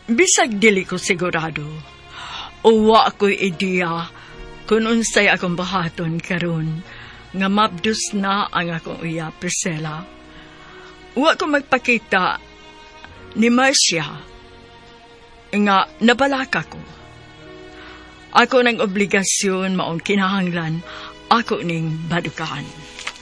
Bisag dili ko sigurado. Uwa ako'y ideya kung unsay akong bahaton karon nga mabdus na ang akong iya, Priscilla. Uwa ko magpakita ni Marcia nga nabalaka ko. Ako ng obligasyon maong kinahanglan ako ning badukaan.